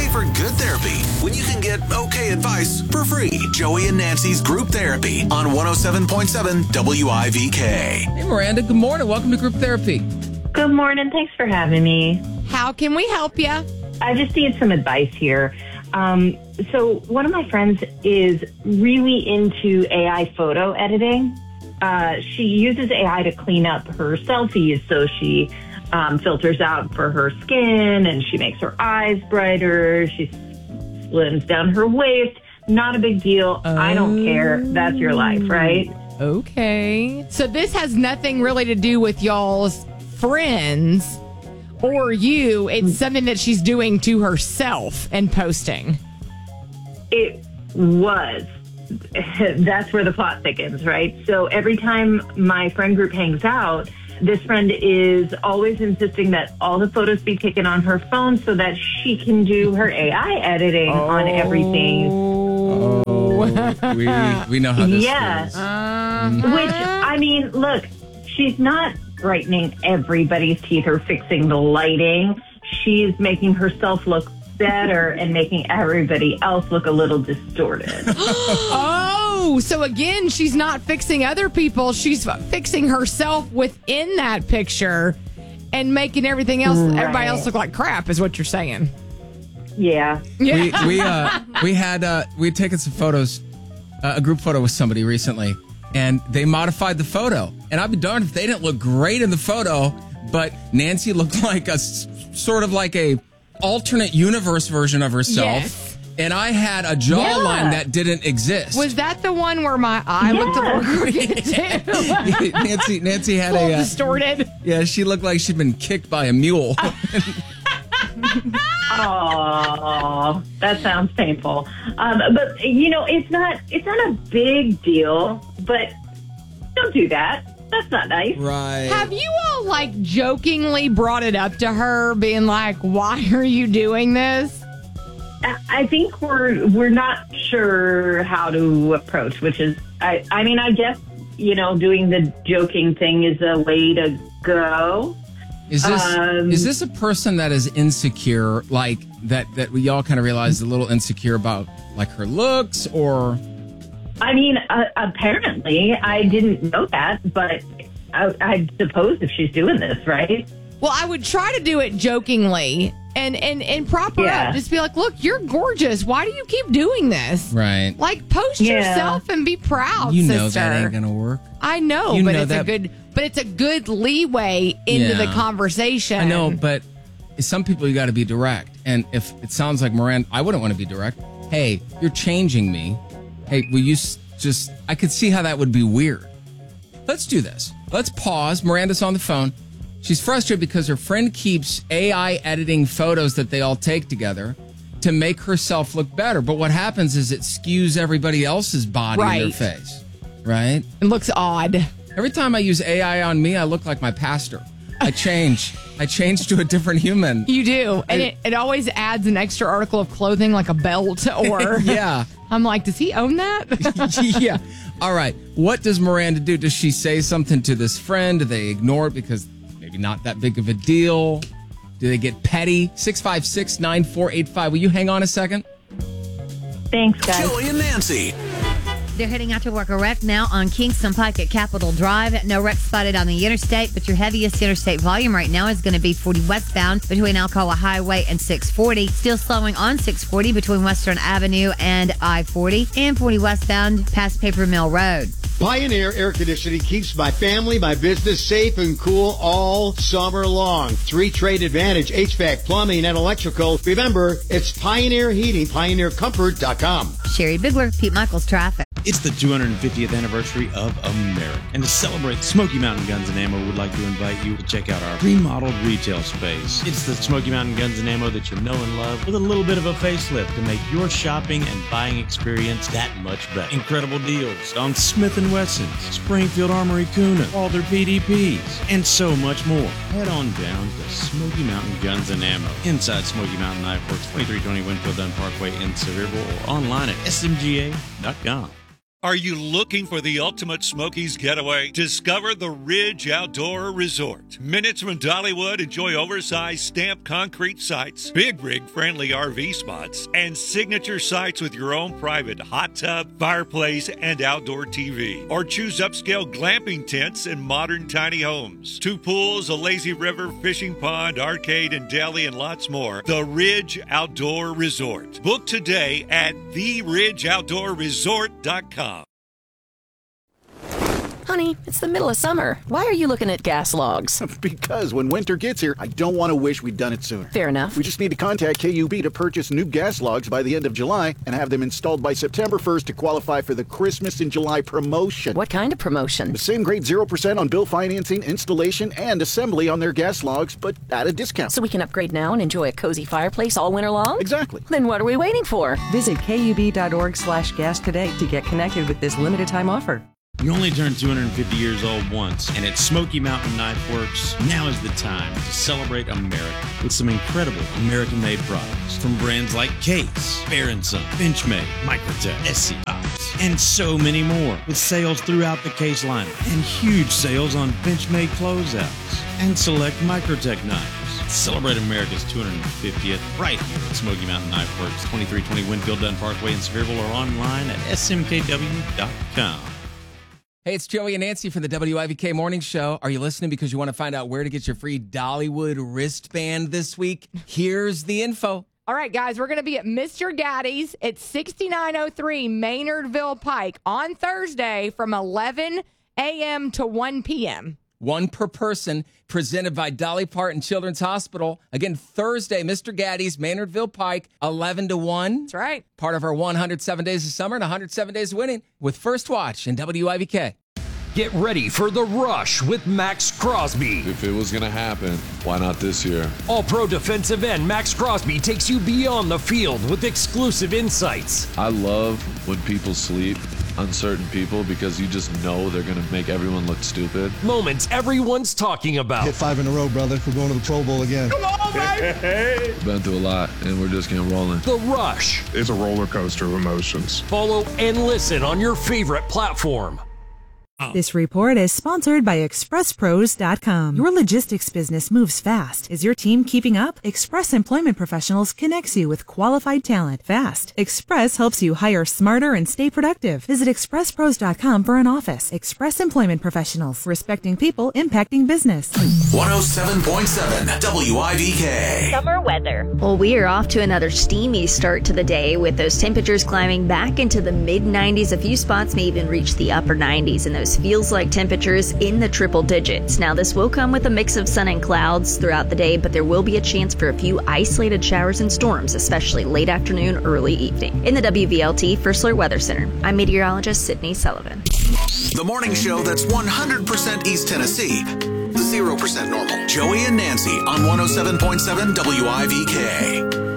pay for good therapy when you can get okay advice for free? Joey and Nancy's Group Therapy on 107.7 WIVK. Hey, Miranda. Good morning. Welcome to Group Therapy. Good morning. Thanks for having me. How can we help you? I just need some advice here. So one of my friends is really into AI photo editing. She uses AI to clean up her selfies. So she filters out for her skin and she makes her eyes brighter. She slims down her waist. Not a big deal. I don't care. That's your life, right? Okay. So this has nothing really to do with y'all's friends or you. It's something that she's doing to herself and posting. It was. That's where the plot thickens, right? So every time my friend group hangs out, this friend is always insisting that all the photos be taken on her phone so that she can do her AI editing on everything. We know how this Yes. goes. Which, I mean, look, she's not brightening everybody's teeth or fixing the lighting. She's making herself look better and making everybody else look a little distorted. Oh, so again, she's not fixing other people. She's fixing herself within that picture and making everything else, everybody else look like crap is what you're saying. Yeah. We'd taken some photos, a group photo with somebody recently, and they modified the photo. And I'd be darned if they didn't look great in the photo, but Nancy looked like sort of like a alternate universe version of herself. Yes. And I had a jawline that didn't exist. Was that the one where my eye looked a little crooked too? Nancy had Full distorted. Yeah, she looked like she'd been kicked by a mule. Oh, that sounds painful. But you know, it's not a big deal. But don't do that. That's not nice. Right. Have you all like jokingly brought it up to her, being like, "Why are you doing this?" I think we're not sure how to approach, which is, I mean, I guess, you know, doing the joking thing is a way to go. Is this a person that is insecure, like that we all kind of realize a little insecure about, like her looks, or? I mean, apparently, I didn't know that, but I suppose if she's doing this, right? Well, I would try to do it jokingly and prop her up. Just be like, "Look, you're gorgeous. Why do you keep doing this?" Right. Like, post yourself and be proud, you sister. know that ain't gonna work. I know, You but know it's that- a good leeway into the conversation. I know, but some people you got to be direct. And if it sounds like Miranda, I wouldn't want to be direct. Hey, you're changing me. Hey, will you just? I could see how that would be weird. Let's do this. Let's pause. Miranda's on the phone. She's frustrated because her friend keeps AI editing photos that they all take together to make herself look better. But what happens is it skews everybody else's body in their face. Right? It looks odd. Every time I use AI on me, I look like my pastor. I change. I change to a different human. You do. And it always adds an extra article of clothing like a belt or... Yeah. I'm like, does he own that? Yeah. All right. What does Miranda do? Does she say something to this friend? Do they ignore it because maybe not that big of a deal? Do they get petty? 656-9485. Will you hang on a second? Thanks, guys. Joey and Nancy. They're heading out to work a wreck now on Kingston Pike at Capitol Drive. No wreck spotted on the interstate, but your heaviest interstate volume right now is going to be 40 westbound between Alcoa Highway and 640. Still slowing on 640 between Western Avenue and I-40. And 40 westbound past Paper Mill Road. Pioneer Air Conditioning keeps my family, my business safe and cool all summer long. 3-trade advantage, HVAC, plumbing, and electrical. Remember, it's Pioneer Heating, pioneercomfort.com. Sherry Bigler, Pete Michaels, Traffic. It's the 250th anniversary of America. And to celebrate, Smoky Mountain Guns & Ammo would like to invite you to check out our remodeled retail space. It's the Smoky Mountain Guns & Ammo that you know and love with a little bit of a facelift to make your shopping and buying experience that much better. Incredible deals on Smith & Wessons, Springfield Armory Kuna, all their PDPs, and so much more. Head on down to Smoky Mountain Guns & Ammo inside Smoky Mountain Knife Works, 2320 Winfield Dunn Parkway in Sevierville, or online at smga.com. Are you looking for the ultimate Smokies getaway? Discover the Ridge Outdoor Resort. Minutes from Dollywood, enjoy oversized stamped concrete sites, big rig friendly RV spots, and signature sites with your own private hot tub, fireplace, and outdoor TV. Or choose upscale glamping tents and modern tiny homes. 2 pools, a lazy river, fishing pond, arcade and deli, and lots more. The Ridge Outdoor Resort. Book today at theridgeoutdoorresort.com. Honey, it's the middle of summer. Why are you looking at gas logs? Because when winter gets here, I don't want to wish we'd done it sooner. Fair enough. We just need to contact KUB to purchase new gas logs by the end of July and have them installed by September 1st to qualify for the Christmas in July promotion. What kind of promotion? The same grade 0% on bill financing, installation, and assembly on their gas logs, but at a discount. So we can upgrade now and enjoy a cozy fireplace all winter long? Exactly. Then what are we waiting for? Visit KUB.org/gas today to get connected with this limited time offer. You only turn 250 years old once, and at Smoky Mountain Knife Works, now is the time to celebrate America with some incredible American-made products from brands like Case, Berenson, Benchmade, Microtech, SC Ops, and so many more. With sales throughout the Case lineup and huge sales on Benchmade closeouts and select Microtech knives. Celebrate America's 250th right here at Smoky Mountain Knife Works, 2320 Winfield Dunn Parkway in Sevierville, or online at smkw.com. Hey, it's Joey and Nancy from the WIVK Morning Show. Are you listening because you want to find out where to get your free Dollywood wristband this week? Here's the info. All right, guys, we're going to be at Mr. Gaddy's at 6903 Maynardville Pike on Thursday from 11 a.m. to 1 p.m. One per person, presented by Dolly Parton Children's Hospital. Again, Thursday, Mr. Gaddy's, Maynardville Pike, 11 to 1. That's right. Part of our 107 Days of Summer and 107 Days of Winning with First Watch and WIVK. Get ready for The Rush with Max Crosby. If it was going to happen, why not this year? All-pro defensive end Max Crosby takes you beyond the field with exclusive insights. I love when people sleep on certain people because you just know they're going to make everyone look stupid. Moments everyone's talking about. Hit 5 in a row, brother. We're going to the Pro Bowl again. Come on, baby! Been through a lot, and we're just getting rolling. The Rush. It's a roller coaster of emotions. Follow and listen on your favorite platform. This report is sponsored by ExpressPros.com. Your logistics business moves fast. Is your team keeping up? Express Employment Professionals connects you with qualified talent fast. Express helps you hire smarter and stay productive. Visit ExpressPros.com for an office. Express Employment Professionals. Respecting people, impacting business. 107.7 WIVK. Summer weather. Well, we are off to another steamy start to the day with those temperatures climbing back into the mid-90s. A few spots may even reach the upper 90s, and those feels like temperatures in the triple digits. Now, this will come with a mix of sun and clouds throughout the day, but there will be a chance for a few isolated showers and storms, especially late afternoon, early evening. In the WVLT First Alert Weather Center, I'm meteorologist Sydney Sullivan. The morning show that's 100% East Tennessee, 0% normal. Joey and Nancy on 107.7 WIVK.